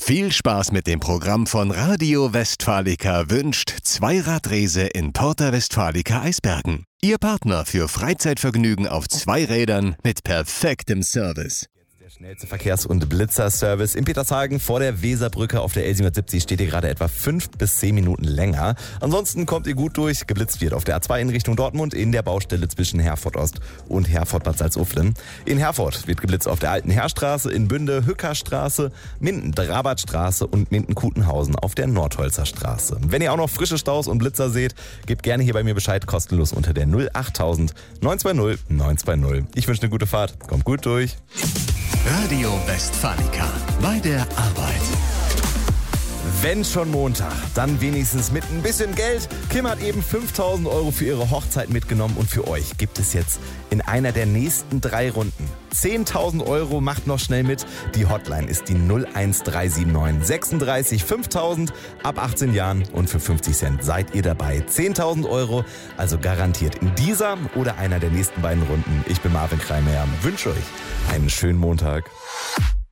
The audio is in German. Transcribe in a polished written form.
Viel Spaß mit dem Programm von Radio Westfalica wünscht Zweiradrese in Porta Westfalica Eisbergen. Ihr Partner für Freizeitvergnügen auf zwei Rädern mit perfektem Service. Der schnellste Verkehrs- und Blitzerservice in Petershagen vor der Weserbrücke auf der L770 steht ihr gerade etwa 5 bis 10 Minuten länger. Ansonsten kommt ihr gut durch. Geblitzt wird auf der A2 in Richtung Dortmund in der Baustelle zwischen Herford Ost und Herford Bad Salzuflen. In Herford wird geblitzt auf der Alten Heerstraße, in Bünde Hückerstraße, Minden-Drabartstraße und Minden-Kutenhausen auf der Nordholzer Straße. Wenn ihr auch noch frische Staus und Blitzer seht, gebt gerne hier bei mir Bescheid, kostenlos unter der 08000 920 920. Ich wünsche eine gute Fahrt. Kommt gut durch. Radio Westfalica. Bei der Arbeit. Wenn schon Montag, dann wenigstens mit ein bisschen Geld. Kim hat eben 5.000 € für ihre Hochzeit mitgenommen und für euch gibt es jetzt in einer der nächsten 3 Runden 10.000 €. Macht noch schnell mit. Die Hotline ist die 01379 36 5000 ab 18 Jahren und für 50 Cent seid ihr dabei. 10.000 €, also garantiert in dieser oder einer der nächsten beiden Runden. Ich bin Marvin Kreimeyer, wünsche euch einen schönen Montag.